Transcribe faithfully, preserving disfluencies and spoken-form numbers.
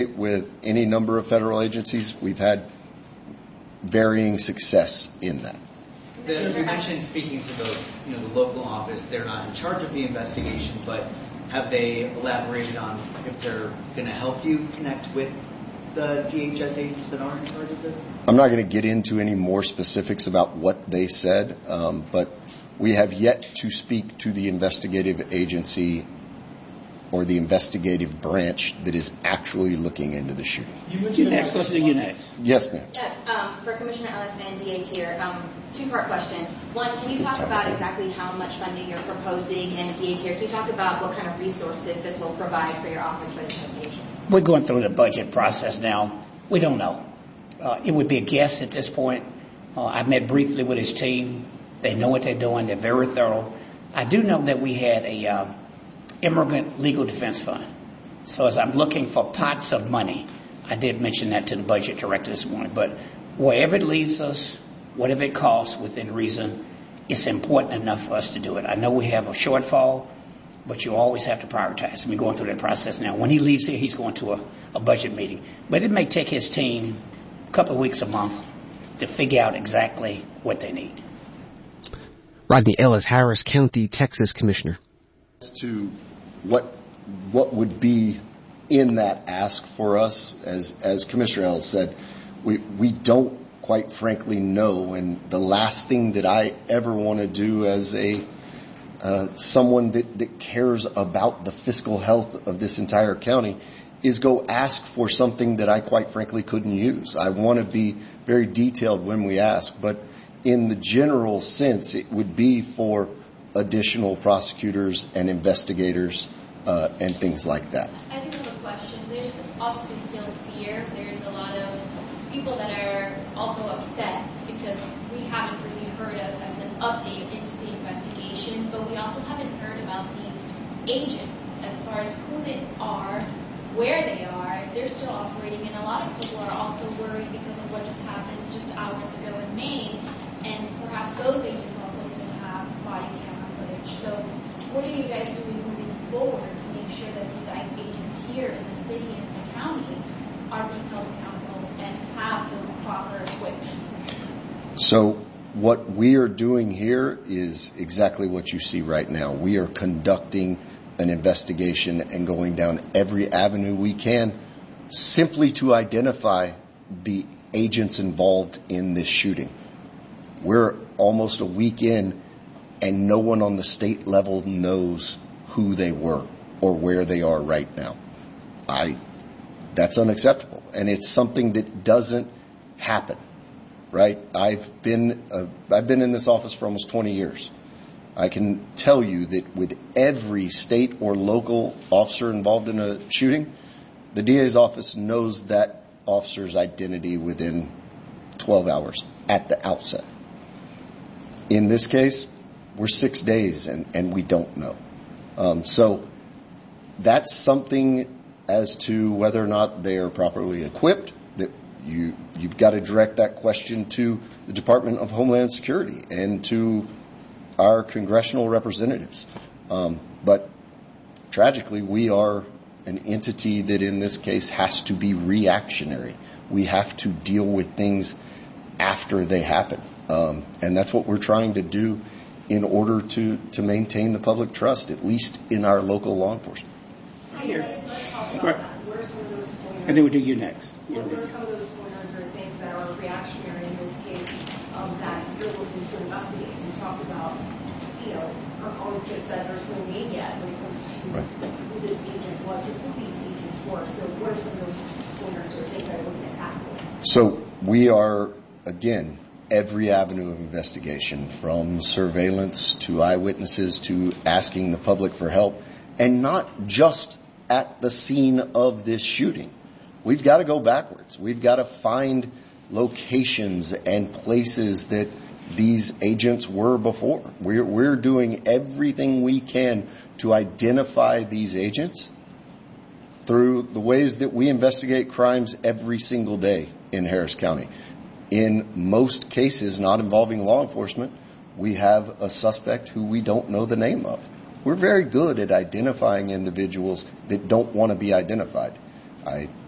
With any number of federal agencies, we've had varying success in that. The, you mentioned speaking to the, you know, the local office, they're not in charge of the investigation, but have they elaborated on if they're going to help you connect with the D H S agents that are in charge of this? I'm not going to get into any more specifics about what they said, um, but we have yet to speak to the investigative agency or the investigative branch that is actually looking into the shooting. You next. Let's do you next. Yes, ma'am. Yes, um, for Commissioner Ellis and D A here, um, two-part question. One, can you talk about exactly how much funding you're proposing? And D A here, can you talk about what kind of resources this will provide for your office for the investigation? We're going through the budget process now. We don't know. Uh, it would be a guess at this point. Uh, I met briefly with his team. They know what they're doing. They're very thorough. I do know that we had a uh, immigrant legal defense fund. So as I'm looking for pots of money, I did mention that to the budget director this morning. But wherever it leads us, whatever it costs within reason, it's important enough for us to do it. I know we have a shortfall, but you always have to prioritize. We're going through that process now. When he leaves here, he's going to a, a budget meeting. But it may take his team a couple of weeks, a month, to figure out exactly what they need. Rodney Ellis, Harris County, Texas Commissioner. As to what what would be in that ask for us, as as Commissioner Ellis said, we we don't quite frankly know. And the last thing that I ever want to do as a uh, someone that, that cares about the fiscal health of this entire county is go ask for something that I quite frankly couldn't use. I want to be very detailed when we ask, but in the general sense, it would be for additional prosecutors and investigators uh, and things like that. I do have a question. There's obviously still fear. There's a lot of people that are also upset because we haven't really heard of as an update into the investigation, but we also haven't heard about the agents as far as who they are, where they are, if they're still operating, and a lot of people are also worried because of what just happened just hours ago in Maine, and perhaps those agents also didn't have body camera footage. So what are you guys doing moving forward to make sure that you guys agents here in the city and the county are being held accountable and have the proper equipment? So what we are doing here is exactly what you see right now. We are conducting an investigation and going down every avenue we can simply to identify the agents involved in this shooting. We're almost a week in and no one on the state level knows who they were or where they are right now. I, that's unacceptable. And it's something that doesn't happen, right? I've been, uh, I've been in this office for almost twenty years. I can tell you that with every state or local officer involved in a shooting, the D A's office knows that officer's identity within twelve hours at the outset. In this case, we're six days and, and we don't know. Um, so that's something as to whether or not they are properly equipped, that you, you've got to direct that question to the Department of Homeland Security and to our congressional representatives. Um, but tragically, we are an entity that in this case has to be reactionary. We have to deal with things after they happen. Um, and that's what we're trying to do in order to, to maintain the public trust, at least in our local law enforcement. Here. Let's talk about that. What are some of those pointers? And then we'll do you next. What are some of those pointers or things that are reactionary in this case um, that you're looking to investigate? We talked about, you know, our colleague just said there's no name yet when it comes to right. who this agent was or who these agents were. So what are some of those pointers or things that are looking at tackling? So we are, again, every avenue of investigation, from surveillance to eyewitnesses to asking the public for help, and not just at the scene of this shooting. We've got to go backwards. We've got to find locations and places that these agents were before. We're, we're doing everything we can to identify these agents through the ways that we investigate crimes every single day in Harris County. In most cases not involving law enforcement, we have a suspect who we don't know the name of. We're very good at identifying individuals that don't want to be identified. I